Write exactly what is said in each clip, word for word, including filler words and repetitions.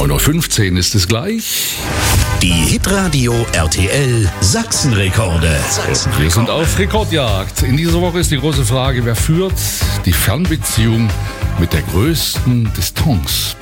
neun Uhr fünfzehn ist es gleich. Die Hitradio R T L Sachsenrekorde. Und wir sind auf Rekordjagd. In dieser Woche ist die große Frage, wer führt die Fernbeziehung mit der größten Distanz?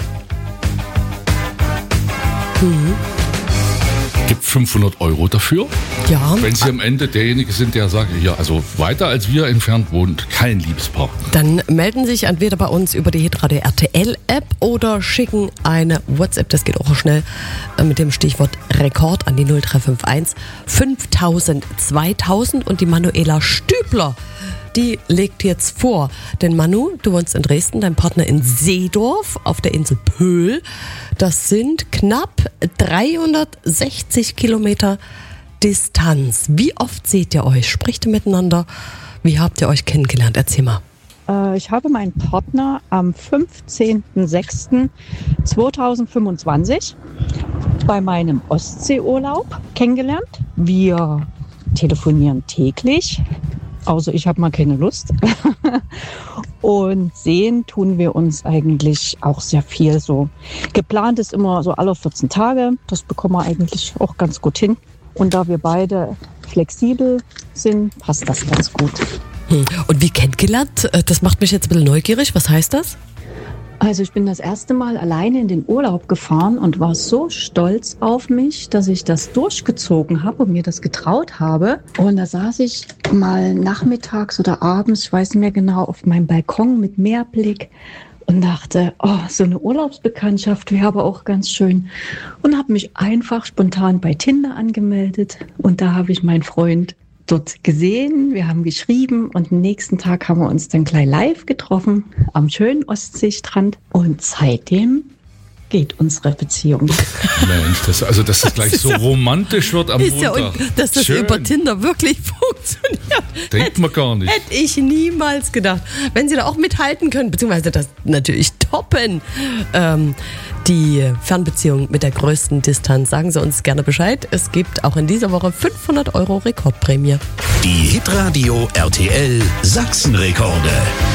Mhm. Gibt fünfhundert Euro dafür. Ja. Wenn Sie am Ende derjenige sind, der sagt, ja, also weiter als wir entfernt wohnt kein Liebespartner. Dann melden Sie sich entweder bei uns über die Hitradio R T L App oder schicken eine WhatsApp, das geht auch schnell, mit dem Stichwort Rekord an die null drei fünf eins fünftausend zweitausend und die Manuela Stübler, die legt jetzt vor. Denn Manu, du wohnst in Dresden, dein Partner in Seedorf auf der Insel Pöhl. Das sind knapp dreihundertsechzig Kilometer Distanz. Wie oft seht ihr euch? Sprecht ihr miteinander? Wie habt ihr euch kennengelernt? Erzähl mal. Äh, ich habe meinen Partner am fünfzehnten sechsten zweitausendfünfundzwanzig bei meinem Ostseeurlaub kennengelernt. Wir telefonieren täglich. Außer ich habe mal keine Lust. Und sehen tun wir uns eigentlich auch sehr viel so. Geplant ist immer so alle vierzehn Tage. Das bekommen wir eigentlich auch ganz gut hin. Und da wir beide flexibel sind, passt das ganz gut. Hm. Und wie kennengelernt? Das macht mich jetzt ein bisschen neugierig. Was heißt das? Also ich bin das erste Mal alleine in den Urlaub gefahren und war so stolz auf mich, dass ich das durchgezogen habe und mir das getraut habe. Und da saß ich mal nachmittags oder abends, ich weiß nicht mehr genau, auf meinem Balkon mit Meerblick und dachte, oh, so eine Urlaubsbekanntschaft wäre aber auch ganz schön. Und habe mich einfach spontan bei Tinder angemeldet und da habe ich meinen Freund dort gesehen, wir haben geschrieben und am nächsten Tag haben wir uns dann gleich live getroffen am schönen Ostseestrand und seitdem geht unsere Beziehung. Mensch, das, also dass das gleich so romantisch wird am ist ja Montag. un- dass das Schön. über Tinder wirklich funktioniert. Denkt man gar nicht. Hätte ich niemals gedacht. Wenn Sie da auch mithalten können, beziehungsweise das natürlich toppen, ähm, die Fernbeziehung mit der größten Distanz, sagen Sie uns gerne Bescheid. Es gibt auch in dieser Woche fünfhundert Euro Rekordprämie. Die Hitradio R T L Sachsenrekorde.